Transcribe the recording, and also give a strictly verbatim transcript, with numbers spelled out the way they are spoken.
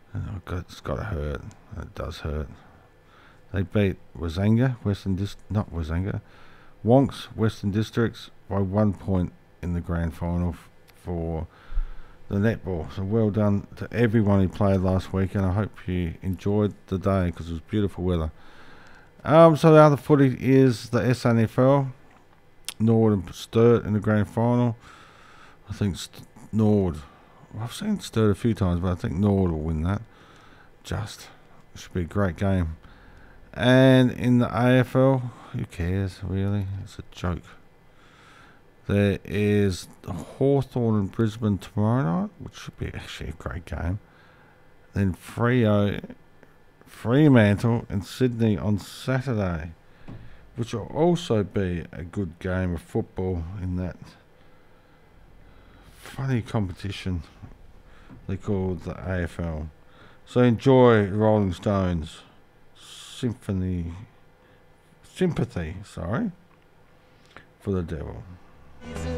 Oh God, it's got to hurt. It does hurt. They beat Wazanga, Western Dis not Wazanga, Wonks, Western Districts by one point in the grand final f- for the netball. So well done to everyone who played last week, and I hope you enjoyed the day because it was beautiful weather. Um, so the other footy is the S N F L. Nord and Sturt in the grand final. I think St- Nord. Well, I've seen Sturt a few times, but I think Nord will win that. Just it should be a great game. And in the A F L, who cares really? It's a joke. There is Hawthorn and Brisbane tomorrow night, which should be actually a great game. Then Freo, Fremantle and Sydney on Saturday, which will also be a good game of football in that funny competition they call the A F L. So enjoy Rolling Stones Symphony Sympathy, sorry, for the Devil.